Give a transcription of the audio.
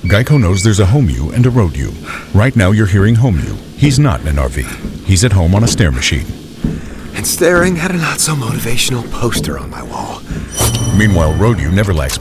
Geico knows there's a home you and a road you. Right now you're hearing home you. He's not in an RV. He's at home on a stair machine. And staring at a not-so-motivational poster on my wall. Meanwhile, road you never lacks